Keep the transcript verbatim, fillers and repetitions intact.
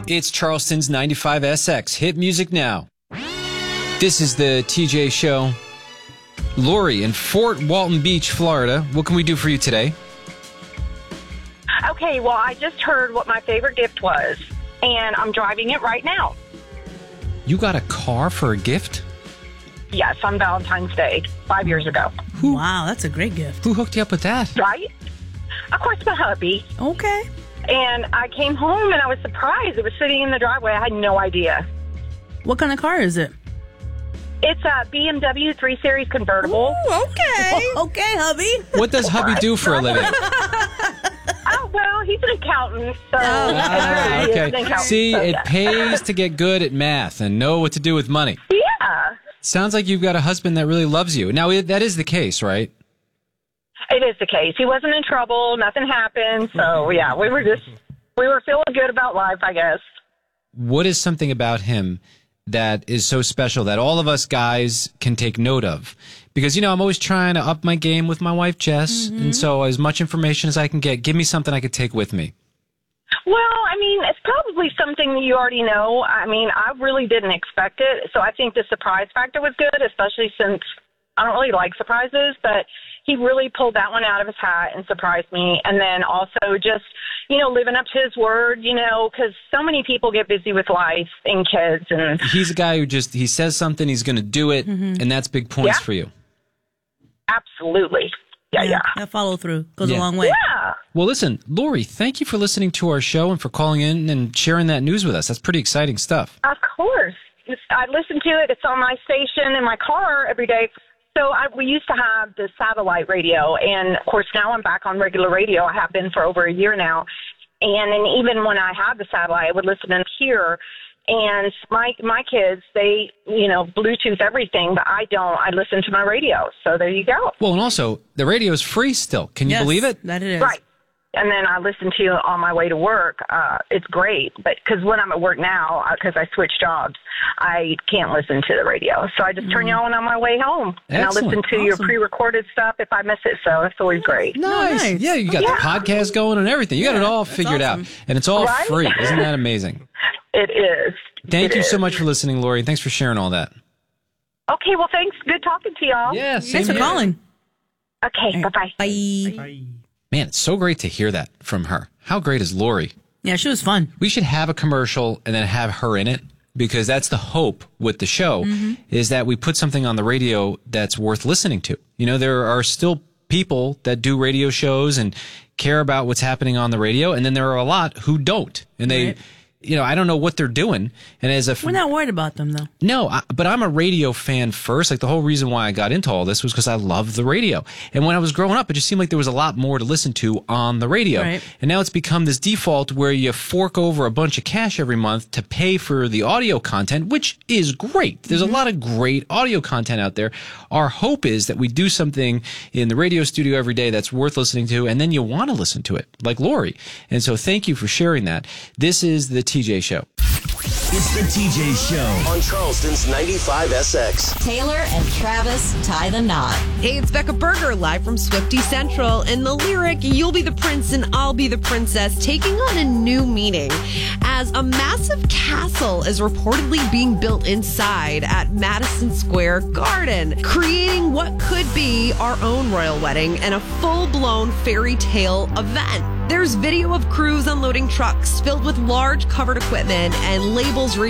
It's Charleston's ninety-five S X. Hit music now. This is the T J Show. Lori in Fort Walton Beach, Florida. What can we do for you today? Okay, well, I just heard what my favorite gift was, and I'm driving it right now. You got a car for a gift? Yes, on Valentine's Day, five years ago. Who, wow, that's a great gift. Who hooked you up with that? Right? Of course, my hubby. Okay. And I came home, and I was surprised. It was sitting in the driveway. I had no idea. What kind of car is it? It's a B M W three Series convertible. Ooh, okay. Okay, hubby. What does hubby do for a living? Oh, well, he's an accountant. So Ah, he is okay. an accountant, See, so, it yeah. pays to get good at math and know what to do with money. Yeah. Sounds like you've got a husband that really loves you. Now, that is the case, right? It is the case. He wasn't in trouble. Nothing happened. So, yeah, we were just, we were feeling good about life, I guess. What is something about him that is so special that all of us guys can take note of? Because, you know, I'm always trying to up my game with my wife, Jess. Mm-hmm. And so as much information as I can get, give me something I could take with me. Well, I mean, it's probably something that you already know. I mean, I really didn't expect it. So I think the surprise factor was good, especially since I don't really like surprises, but he really pulled that one out of his hat and surprised me. And then also just, you know, living up to his word, you know, because so many people get busy with life and kids. And he's a guy who just, he says something, he's going to do it, mm-hmm. and that's big points yeah. for you. Absolutely. Yeah, yeah. yeah. That follow through goes yeah. a long way. Yeah. Well, listen, Lori, thank you for listening to our show and for calling in and sharing that news with us. That's pretty exciting stuff. Of course. I listen to it. It's on my station in my car every day. So I, we used to have the satellite radio, and, of course, now I'm back on regular radio. I have been for over a year now. And, and even when I had the satellite, I would listen in here. And my my kids, they, you know, Bluetooth everything, but I don't. I listen to my radio. So there you go. Well, and also, the radio is free still. Can you yes, believe it? That it is. Right. And then I listen to it on my way to work. Uh, it's great. But because when I'm at work now, because I switched jobs, I can't listen to the radio. So I just turn you on on my way home. Excellent. And I'll listen to Awesome. your pre-recorded stuff if I miss it. So it's always great. Nice. nice. Yeah, you got Yeah. the podcast going and everything. You got Yeah, it all that's figured awesome. out. And it's all Right? free. Isn't that amazing? It is. Thank It you is. so much for listening, Lori. Thanks for sharing all that. Okay, well, thanks. Good talking to y'all. Yeah, same Thanks for here. calling. Okay, bye-bye. Bye. Man, it's so great to hear that from her. How great is Lori? Yeah, she was fun. We should have a commercial and then have her in it, because that's the hope with the show, mm-hmm. is that we put something on the radio that's worth listening to. You know, there are still people that do radio shows and care about what's happening on the radio, and then there are a lot who don't. And they, Right. you know, I don't know what they're doing. And as a We're not worried about them, though. No, I, but I'm a radio fan first. Like, the whole reason why I got into all this was because I love the radio. And when I was growing up, it just seemed like there was a lot more to listen to on the radio. Right. And now it's become this default where you fork over a bunch of cash every month to pay for the audio content, which is great. There's Mm-hmm. a lot of great audio content out there. Our hope is that we do something in the radio studio every day that's worth listening to, and then you want to listen to it, like Lori. And so thank you for sharing that. This is the T J Show. It's the T J Show on Charleston's ninety-five S X. Taylor and Travis tie the knot. Hey, it's Becca Berger live from Swifty Central. And the lyric, "You'll be the prince and I'll be the princess," taking on a new meaning as a massive castle is reportedly being built inside at Madison Square Garden, creating what could be our own royal wedding and a full-blown fairy tale event. There's video of crews unloading trucks filled with large covered equipment and labels reading